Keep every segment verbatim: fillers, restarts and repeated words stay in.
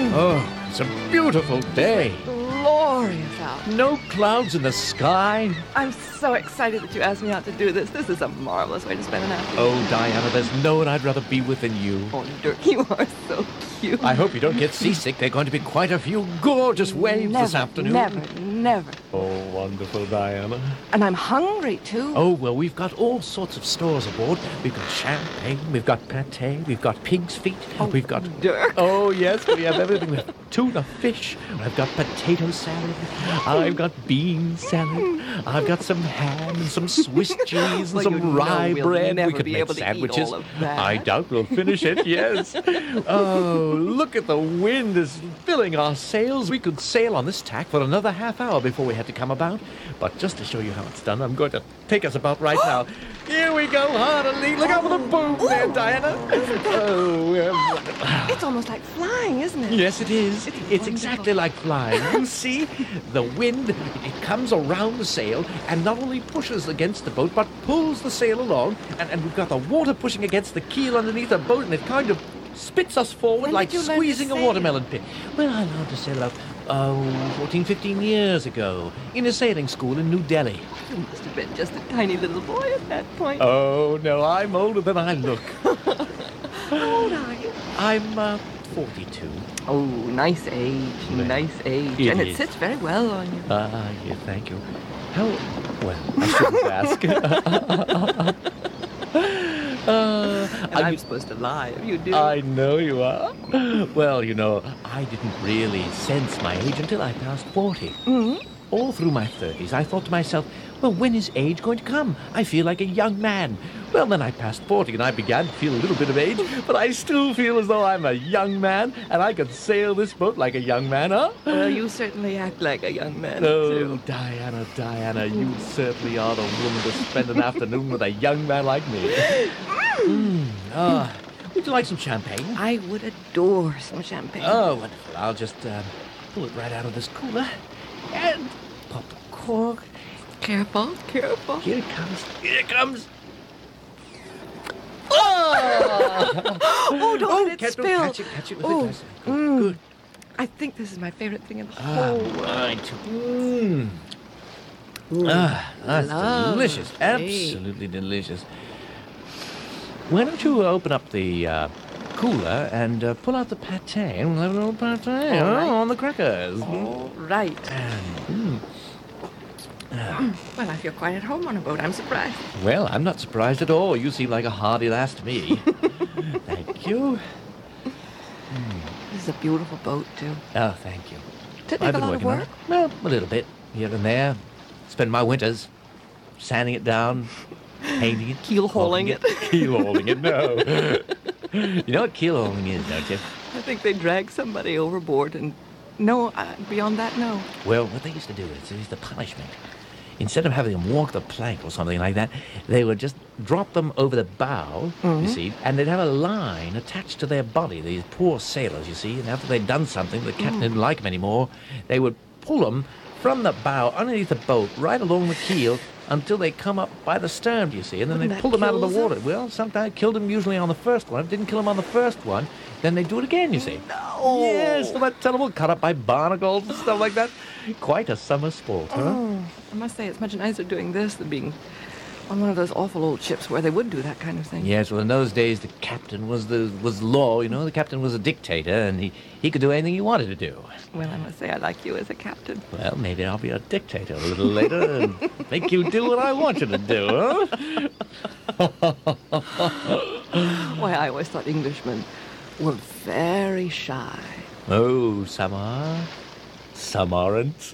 Oh, it's a beautiful day. Glorious out. No clouds in the sky. I'm so excited that you asked me out to do this. This is a marvelous way to spend an afternoon. Oh, Diana, there's no one I'd rather be with than you. Oh, Dirk, you are so cute. I hope you don't get seasick. There are going to be quite a few gorgeous waves never, this afternoon. Never, never. Oh, wonderful, Diana. And I'm hungry, too. Oh, well, we've got all sorts of stores aboard. We've got champagne, we've got pate, we've got pig's feet, Oh, we've got... Dirk. Oh, yes, we have everything. We have tuna fish, I've got potato salad, I've got bean salad, I've got some ham and some Swiss cheese and Well, some you know rye we'll bread. never We could be make able to eat sandwiches. all of that. I doubt we'll finish it, yes. Oh, look at the wind is filling our sails. We could sail on this tack for another half hour before we had to come about. But just to show you how it's done, I'm going to take us about right now. Here we go, hard and lead. Look out for the boom there, Diana. Oh, um, It's almost like flying, isn't it? yes, it is. It's It's, wonderful. exactly like flying. You see, the wind, it comes around the sail and not only pushes against the boat, but pulls the sail along. And, and we've got the water pushing against the keel underneath the boat, and it kind of spits us forward When like did you learn to squeezing a sail? watermelon pit. Well, I learned to sail about, oh, fourteen, fifteen years ago in a sailing school in New Delhi. You must have been just a tiny little boy at that point. Oh, no, I'm older than I look. How old are you? I'm uh, forty-two. Oh, nice age, Well, nice age. it and it is. sits very well on you. Ah, yeah, thank you. How, well, I shouldn't ask. uh, And I, I'm supposed to lie if you do. I know you are. Well, you know, I didn't really sense my age until I passed forty. Mhm. All through my thirties, I thought to myself, well, when is age going to come? I feel like a young man. Well, then I passed forty and I began to feel a little bit of age, but I still feel as though I'm a young man and I could sail this boat like a young man, huh? Well, you certainly act like a young man, Oh, too. Diana, Diana, you certainly are the woman to spend an afternoon with a young man like me. Mm. Ah, would you like some champagne? I would adore some champagne. Oh, wonderful. I'll just um, pull it right out of this cooler and pop the cork. Careful, careful. Here it comes. Here it comes. Oh! Oh, don't let it catch, spill. Catch it, catch it with Oh, it. Nice. Good, mm. good. I think this is my favorite thing in the Ah, whole world. mine too. Mm. Ah, that's Lovely. delicious. Absolutely delicious. Why don't you open up the uh, cooler and uh, pull out the pate and we'll have a little pate oh, right. on the crackers. All right. And, mm, ah, Well, I feel quite at home on a boat. I'm surprised. well, I'm not surprised at all. You seem like a hardy lass to me. Thank you. This is a beautiful boat, too. Oh, thank you. Did it I've take a been lot of working on work? it. Well, a little bit here and there. Spend my winters sanding it down, painting it, Keel hauling caulking it. Keel hauling it, no. You know what keel hauling is, don't you? I think they dragged somebody overboard and... No, uh, beyond that, no. Well, what they used to do is, is the punishment. Instead of having them walk the plank or something like that, they would just drop them over the bow, you see, and they'd have a line attached to their body, these poor sailors, you see, and after they'd done something, the captain didn't like them anymore, they would pull them from the bow underneath the boat right along the keel until they come up by the stern, you see, and then Wouldn't they that pull them out of the kill water. them? Well, sometimes killed them usually on the first one. If it didn't kill them on the first one, then they do it again, you see. No! Yes, that terrible cut up by barnacles and stuff like that. Quite a summer sport, huh? Oh, I must say, it's much nicer doing this than being on one of those awful old ships where they would do that kind of thing. Yes, well, in those days, the captain was the was law, you know. The captain was a dictator, and he, he could do anything he wanted to do. Well, I must say, I like you as a captain. Well, maybe I'll be a dictator a little later and make you do what I want you to do, huh? Why, I always thought Englishmen were very shy. Oh, some are. Some aren't.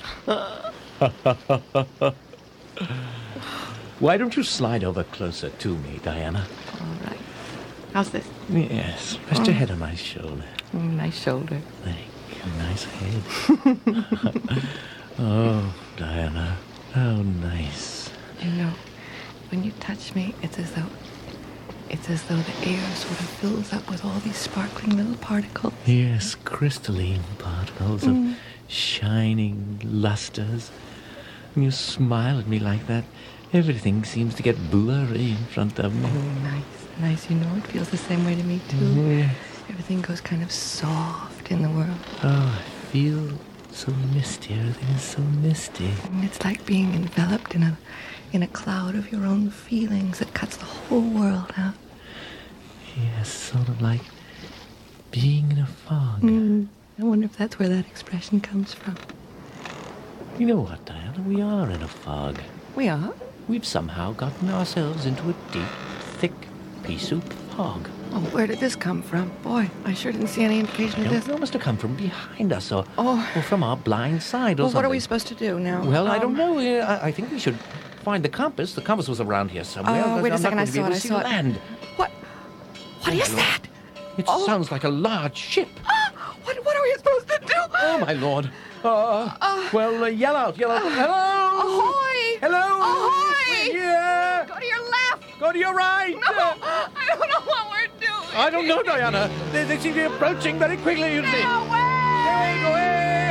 Why don't you slide over closer to me, Diana? All right. How's this? Yes, rest your head on my shoulder. Mm, nice shoulder. Thank you. Nice head. Oh, Diana. How nice. You know, when you touch me, it's as though it's as though the air sort of fills up with all these sparkling little particles. Yes, crystalline particles Mm. of shining lusters. When you smile at me like that, everything seems to get blurry in front of me. Oh, nice, nice. You know, it feels the same way to me too. Yes. Everything goes kind of soft left in the world. Oh, I feel so misty. Everything is so misty. And it's like being enveloped in a in a cloud of your own feelings that cuts the whole world out. Yes, sort of like being in a fog. Mm. I wonder if that's where that expression comes from. You know what, Diana? We are in a fog. We are? We've somehow gotten ourselves into a deep, thick pea soup fog. Oh, where did this come from? Boy, I sure didn't see any indication of this. It must have come from behind us or, Oh. or from our blind side or Well, something. what are we supposed to do now? Well, I don't Um, know. I, I think we should find the compass. The compass was around here somewhere. Oh, wait a I'm second, not I going to be saw able it, to I see saw it. land. What? What is Oh, that? It Oh. sounds like a large ship. What, what are we supposed to do? Oh, my lord. Uh, Uh. well, uh, yell out, yell out. Hello! Ahoy! Hello! Ahoy! Yeah! Go to your left! Go to your right! No! I don't know what we're doing! I don't know, Diana. They, they seem to be approaching very quickly, you see. Stay away! Stay away!